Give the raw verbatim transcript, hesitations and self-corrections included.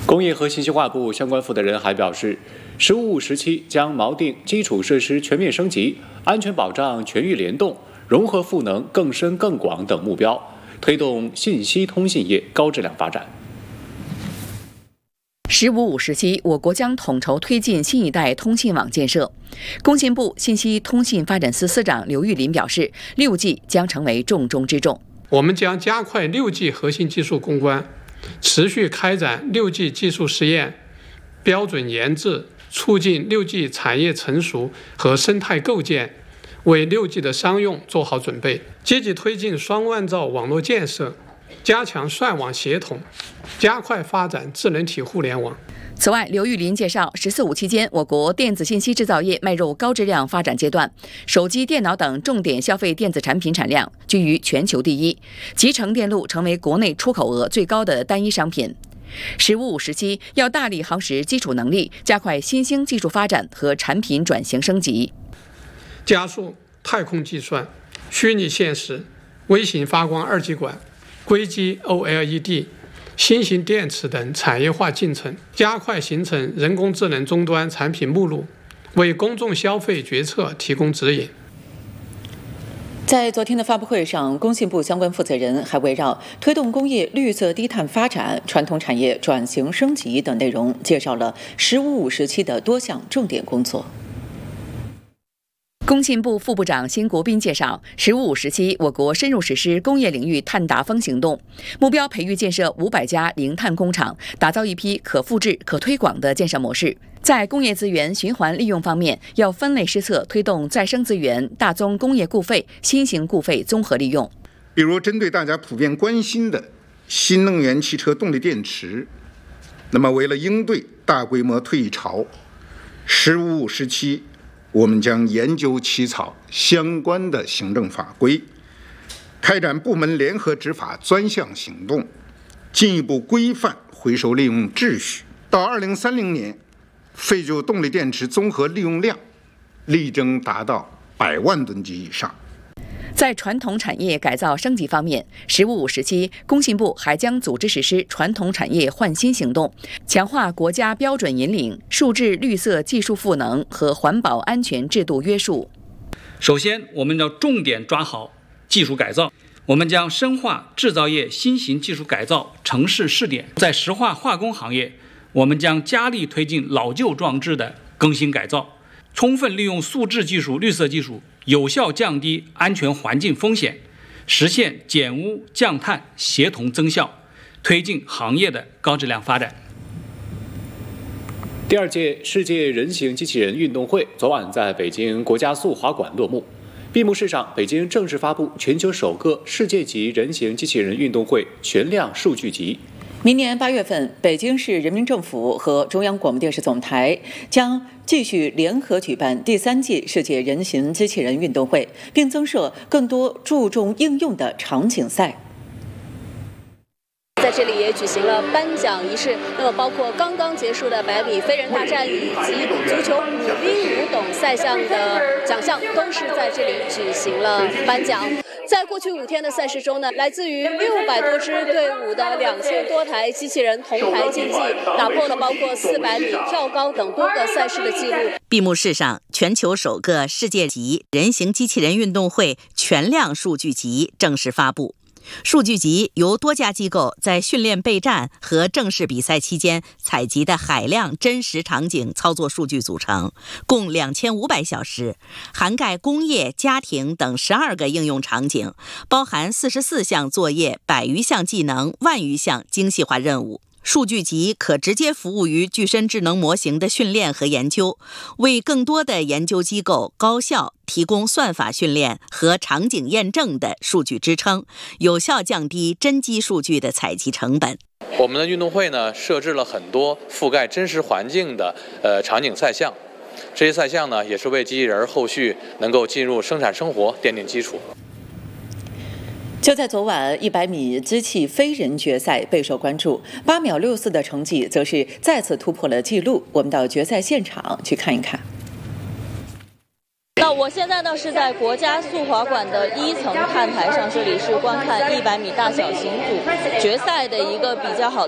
工业和信息化部相关负责人还表示，十五五时期将锚定基础设施全面升级、安全保障全域联动、融合赋能更深更广等目标，推动信息通信业高质量发展。 十五五时期，我国将统筹推进新一代通信网建设。工信部信息通信发展司司长刘玉林表示，六 G 将成为重中之重。 我们将加快六 G 核心技术攻关，持续开展六 G 技术实验、标准研制，促进六 G 产业成熟和生态构建，为六 G 的商用做好准备，积极推进双万兆网络建设，加强算网协同，加快发展智能体互联网。 此外，刘玉林介绍，十四五期间，我国电子信息制造业迈入高质量发展阶段，手机、电脑等重点消费电子产品产量居于全球第一，集成电路成为国内出口额最高的单一商品。十五五时期要大力夯实基础能力，加快新兴技术发展和产品转型升级， 加速太空计算、虚拟现实、微型发光二极管、硅基 O L E D、新型电池等产业化进程，加快形成人工智能终端产品目录，为公众消费决策提供指引。 在昨天的发布会上，工信部相关负责人还围绕推动工业绿色低碳发展、传统产业转型升级等内容，介绍了十五五时期的多项重点工作。工信部副部长辛国斌介绍，十五五时期，我国深入实施工业领域碳达峰行动，目标培育建设五百家零碳工厂，打造一批可复制、可推广的建设模式。在工业资源循环利用方面，要分类施策，推动再生资源、大宗工业固废、新型固废综合利用。 比如，针对大家普遍关心的新能源汽车动力电池，那么为了应对大规模退役潮，十五五时期，我们将研究起草相关的行政法规，开展部门联合执法专项行动，进一步规范回收利用秩序。到二零三零年，废旧动力电池综合利用量力争达到百万吨级以上。 在传统产业改造升级方面，十五五时期，工信部还将组织实施传统产业换新行动，强化国家标准引领、数字绿色技术赋能和环保安全制度约束。 首先，我们要重点抓好技术改造，我们将深化制造业新型技术改造城市试点。在石化化工行业，我们将加力推进老旧装置的更新改造，充分利用素质技术、绿色技术，有效降低安全环境风险，实现减污降碳协同增效，推进行业的高质量发展。 第二届世界人形机器人运动会昨晚在北京国家速滑馆落幕。闭幕式上，北京正式发布全球首个世界级人形机器人运动会全量数据集。 明年八月份，北京市人民政府和中央广播电视总台将继续联合举办第三届世界人形机器人运动会，并增设更多注重应用的场景赛。 在这里也举行了颁奖仪式，那么包括刚刚结束的百米飞人大战以及足球五 v 五等赛项的奖项，都是在这里举行了颁奖。在过去五天的赛事中呢，来自于六百多支队伍的两千多台机器人同台竞技，打破了包括四百米、跳高等多个赛事的记录。 闭幕式上，全球首个世界级人形机器人运动会全量数据集正式发布。数据集由多家机构在训练备战和正式比赛期间采集的海量真实场景操作数据组成，共两千五百小时，涵盖工业、家庭等十二个应用场景，包含四十四项作业、百余项技能、万余项精细化任务。数据集可直接服务于具身智能模型的训练和研究，为更多的研究机构、高校提供算法训练和场景验证的数据支撑，有效降低真机数据的采集成本。 我们的运动会呢，设置了很多覆盖真实环境的呃场景赛项，这些赛项呢，也是为机器人后续能够进入生产生活奠定基础。 就在昨晚，一百米机器飞人决赛备受关注，八秒六四的成绩则是再次突破了纪录。我们到决赛现场去看一看。 那我现在呢是在国家速滑馆的一层看台上，这里是观看一百米大小型组决赛的一个比较好